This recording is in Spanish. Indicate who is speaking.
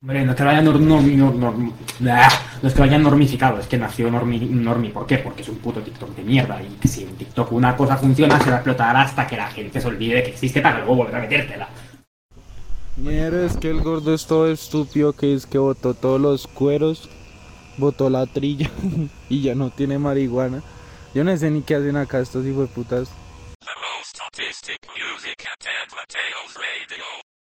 Speaker 1: Hombre, no es que lo hayan no es que lo hayan normificado, es que nació normi. ¿Por qué? Porque es un puto TikTok de mierda. Y que si en TikTok una cosa funciona, se va a explotar hasta que la gente se olvide de que existe para luego volver a metértela.
Speaker 2: Mierda, es que el gordo es todo estúpido, que es que botó todos los cueros, botó la trilla y ya no tiene marihuana. Yo no sé ni qué hacen acá estos hijueputas.
Speaker 3: The most autistic music at Ed Mateo's Radio.